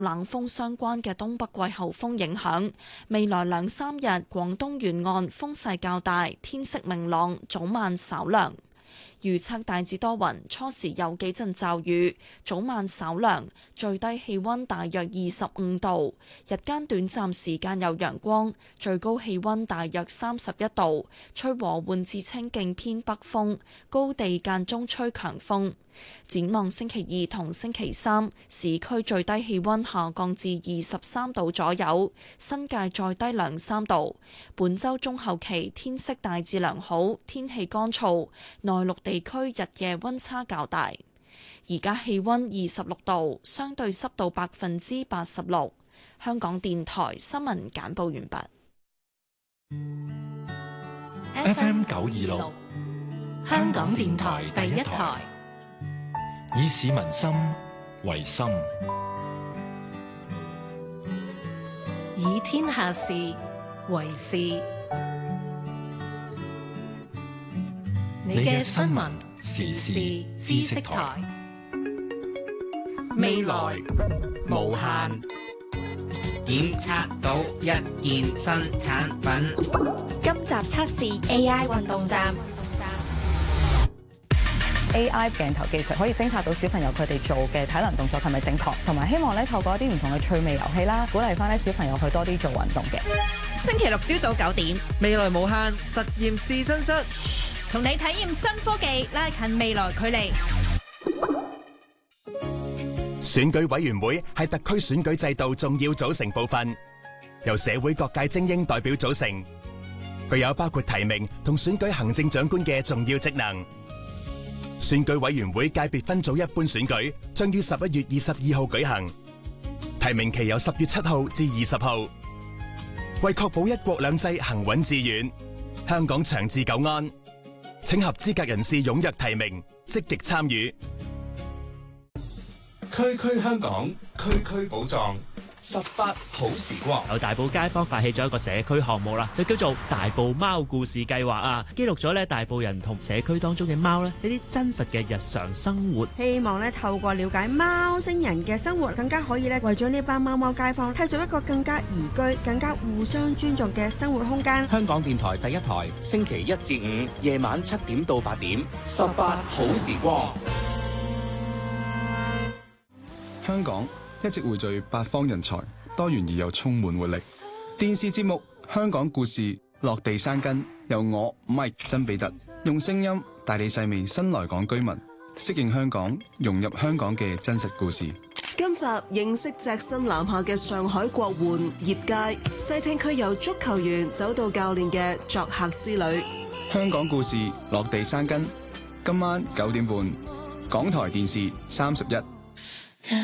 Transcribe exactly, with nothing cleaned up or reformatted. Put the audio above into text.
冷鋒相關嘅東北季候風影響，未來兩三日廣東沿岸風勢較大，天色明朗，早晚稍涼。預測大致多雲，初時有幾陣驟雨，早晚稍涼，最低氣溫大約二十五度，日間短暫時間有陽光，最高氣溫大約三十一度，吹和緩至清勁偏北風，高地間中吹強風。展望星期二同星期三，市區最低氣溫下降至二十三度左右，新界再低兩三度。本週中後期天色大致良好，天氣乾燥，內陸地區日夜溫差較大。而家氣溫二十六度，相對濕度百分之八十六。香港電台新聞簡報完畢。 F M 九二六，香港電台第一台。以市民心為心， 以天下事為事。你嘅新聞時事知識台， 未來無限，檢測到一件新產品。 今集測試 A I 運動站。 A I 鏡頭技術可以偵察到小朋友佢哋做嘅體能動作係咪正確，同埋希望咧透過一啲唔同嘅趣味遊戲啦，鼓勵翻咧小朋友去多啲做運動嘅。 星期六朝早九點， 未來無限實驗試身室， 同你體驗新科技，拉近未來距離。 選舉委員會係特區選舉制度重要組成部分，由社會各界精英代表組成，具有包括提名同選舉行政長官嘅重要職能。選舉委員會界別分組一般選舉將於十一月二十二號舉行，提名期由十月七號至二十號。為確保一國兩制行穩致遠，香港長治久安，請合資格人士踴躍提名，積極參與。 區區香港，區區寶藏，十八好時光。 有大埔街坊發起咗一個社區項目啦，就叫做大埔貓故事計劃啊，記錄咗咧大埔人同社區當中嘅貓咧呢啲真實嘅日常生活。 希望咧透過了解貓星人嘅生活，更加可以咧為咗呢班貓貓街坊，締造一個更加宜居、更加互相尊重嘅生活空間。 香港電台第一台，星期一至五夜晚七點到八點，十八好時光。 香港一直匯聚八方人才，多元而又充滿活力。電視節目《香港故事》落地生根，由我 Mike 曾比特用聲音帶你細味新來港居民適應香港、融入香港嘅真實故事。 今集認識隻身南下嘅上海國援葉佳，細聽佢由足球員走到教練嘅作客之旅。 香港故事落地生根，今晚九點半，港台電視三十一。